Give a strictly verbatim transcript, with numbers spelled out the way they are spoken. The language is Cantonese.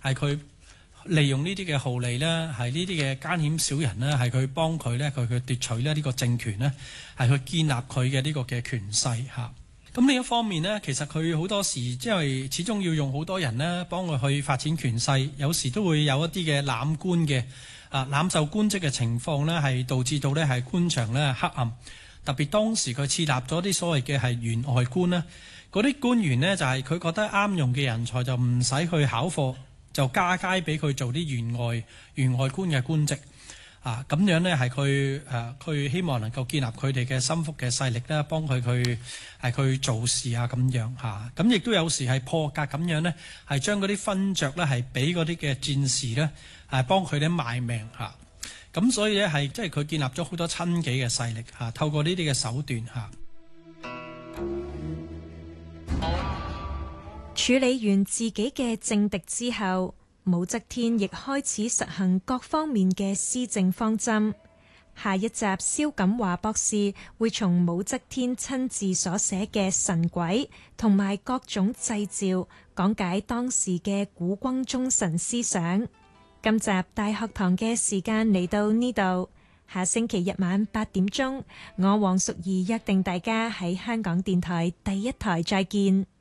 係佢利用呢啲嘅號利呢，係呢啲嘅奸險小人呢，係佢幫佢呢，佢去奪取咧呢個政權呢，係去建立佢嘅呢個嘅權勢嚇。咁另一方面呢，其實佢好多時因為始終要用好多人呢幫佢去發展權勢，有時都會有一啲嘅濫官嘅啊濫受官職嘅情況呢，係導致到呢係官場呢黑暗。特別當時佢設立咗啲所謂嘅係員外官呢，嗰啲官員呢，就係佢覺得啱用嘅人才就唔使去考課，就加階俾佢做啲員外員外官嘅官職。啊，咁樣呢係佢誒，佢、呃、希望能夠建立佢哋嘅心腹嘅勢力啦，幫佢去係佢做事啊咁樣嚇。咁亦都有時係破格咁樣呢，係將嗰啲勳爵呢係俾嗰啲嘅戰士呢，係幫佢哋賣命嚇。咁、啊、所以呢，係即係佢建立咗好多親紀嘅勢力嚇、啊，透過呢啲嘅手段嚇。 啊、處理完自己嘅政敵之後，武則天亦開始實行各方面嘅施政方針。下一集蕭錦華博士會從武則天親自所寫嘅神軌同埋各種祭詔，講解當時嘅古君忠臣思想。今集大學堂嘅時間嚟到呢度，下星期日晚八點鐘，我黃淑儀約定大家喺香港電台第一台再見。